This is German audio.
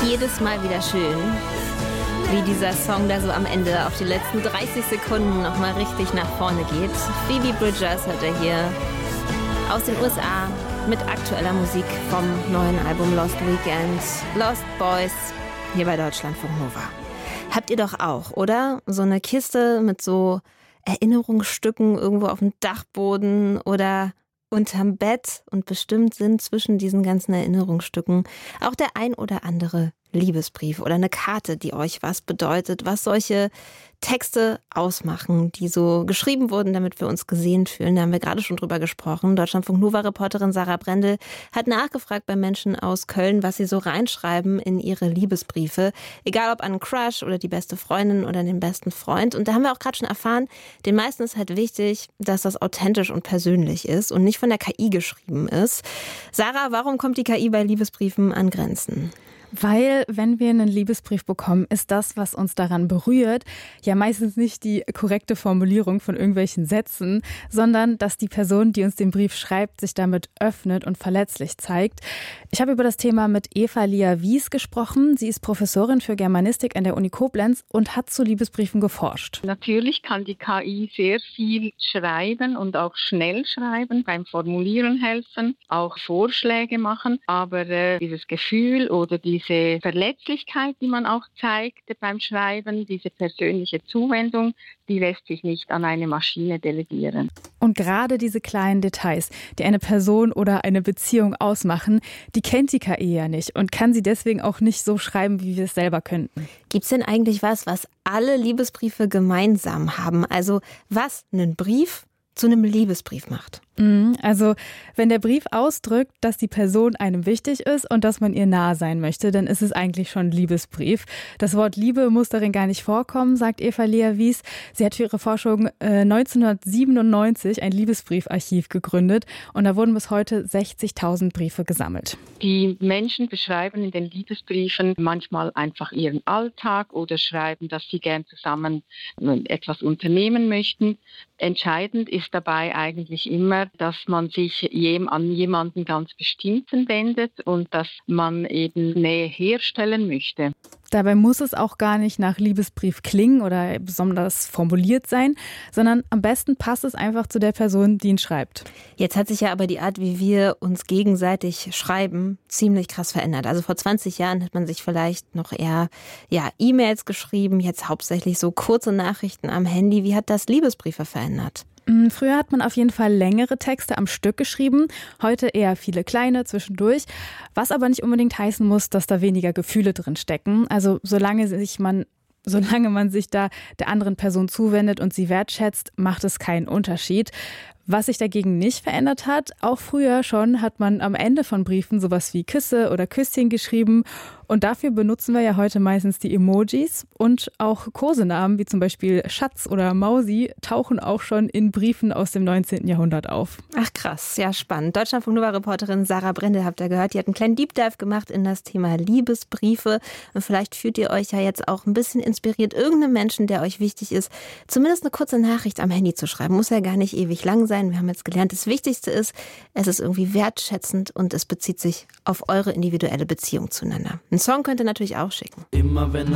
Jedes Mal wieder schön, wie dieser Song da so am Ende auf die letzten 30 Sekunden nochmal richtig nach vorne geht. Phoebe Bridgers hört er hier aus den USA mit aktueller Musik vom neuen Album Lost Weekend, Lost Boys, hier bei Deutschlandfunk Nova. Habt ihr doch auch, oder? So eine Kiste mit so Erinnerungsstücken irgendwo auf dem Dachboden oder unterm Bett, und bestimmt sind zwischen diesen ganzen Erinnerungsstücken auch der ein oder andere Liebesbrief oder eine Karte, die euch was bedeutet, was solche Texte ausmachen, die so geschrieben wurden, damit wir uns gesehen fühlen. Da haben wir gerade schon drüber gesprochen. Deutschlandfunk Nova-Reporterin Sarah Brendel hat nachgefragt bei Menschen aus Köln, was sie so reinschreiben in ihre Liebesbriefe. Egal ob an einen Crush oder die beste Freundin oder den besten Freund. Und da haben wir auch gerade schon erfahren, den meisten ist halt wichtig, dass das authentisch und persönlich ist und nicht von der KI geschrieben ist. Sarah, warum kommt die KI bei Liebesbriefen an Grenzen? Weil, wenn wir einen Liebesbrief bekommen, ist das, was uns daran berührt, ja meistens nicht die korrekte Formulierung von irgendwelchen Sätzen, sondern dass die Person, die uns den Brief schreibt, sich damit öffnet und verletzlich zeigt. Ich habe über das Thema mit Eva-Lia Wies gesprochen. Sie ist Professorin für Germanistik an der Uni Koblenz und hat zu Liebesbriefen geforscht. Natürlich kann die KI sehr viel schreiben und auch schnell schreiben, beim Formulieren helfen, auch Vorschläge machen, aber dieses Gefühl oder diese Verletzlichkeit, die man auch zeigt beim Schreiben, diese persönliche Zuwendung, die lässt sich nicht an eine Maschine delegieren. Und gerade diese kleinen Details, die eine Person oder eine Beziehung ausmachen, die kennt die KI ja nicht und kann sie deswegen auch nicht so schreiben, wie wir es selber könnten. Gibt es denn eigentlich was alle Liebesbriefe gemeinsam haben? Also was einen Brief zu einem Liebesbrief macht? Also wenn der Brief ausdrückt, dass die Person einem wichtig ist und dass man ihr nahe sein möchte, dann ist es eigentlich schon ein Liebesbrief. Das Wort Liebe muss darin gar nicht vorkommen, sagt Eva-Lia Wies. Sie hat für ihre Forschung 1997 ein Liebesbriefarchiv gegründet und da wurden bis heute 60.000 Briefe gesammelt. Die Menschen beschreiben in den Liebesbriefen manchmal einfach ihren Alltag oder schreiben, dass sie gern zusammen etwas unternehmen möchten. Entscheidend ist dabei eigentlich immer, dass man sich an jemanden ganz Bestimmten wendet und dass man eben Nähe herstellen möchte. Dabei muss es auch gar nicht nach Liebesbrief klingen oder besonders formuliert sein, sondern am besten passt es einfach zu der Person, die ihn schreibt. Jetzt hat sich ja aber die Art, wie wir uns gegenseitig schreiben, ziemlich krass verändert. Also vor 20 Jahren hat man sich vielleicht noch eher E-Mails geschrieben, jetzt hauptsächlich so kurze Nachrichten am Handy. Wie hat das Liebesbriefe verändert? Früher hat man auf jeden Fall längere Texte am Stück geschrieben, heute eher viele kleine zwischendurch, was aber nicht unbedingt heißen muss, dass da weniger Gefühle drin stecken. Also solange man sich da der anderen Person zuwendet und sie wertschätzt, macht es keinen Unterschied. Was sich dagegen nicht verändert hat, auch früher schon hat man am Ende von Briefen sowas wie Küsse oder Küsschen geschrieben und dafür benutzen wir ja heute meistens die Emojis und auch Kosenamen wie zum Beispiel Schatz oder Mausi tauchen auch schon in Briefen aus dem 19. Jahrhundert auf. Ach krass, ja spannend. Deutschlandfunk Nova-Reporterin Sarah Brendel habt ihr gehört, die hat einen kleinen Deep Dive gemacht in das Thema Liebesbriefe und vielleicht fühlt ihr euch ja jetzt auch ein bisschen inspiriert, irgendeinem Menschen, der euch wichtig ist, zumindest eine kurze Nachricht am Handy zu schreiben. Muss ja gar nicht ewig lang sein. Wir haben jetzt gelernt, das Wichtigste ist, es ist irgendwie wertschätzend und es bezieht sich auf eure individuelle Beziehung zueinander. Einen Song könnt ihr natürlich auch schicken. Immer wenn